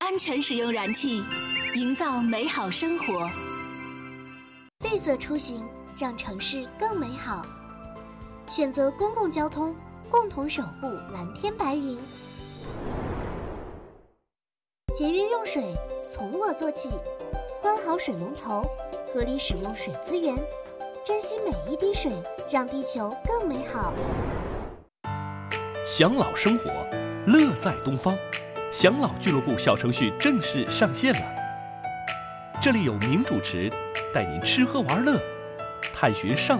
安全使用燃气，营造美好生活。 绿色出行，让城市更美好。选择公共交通，共同守护蓝天白云。节约用水，从我做起。关好水龙头，合理使用水资源，珍惜每一滴水，让地球更美好。 享老生活，乐在东方。享老俱乐部小程序正式上线了，这里有名主持带您吃喝玩乐，探寻上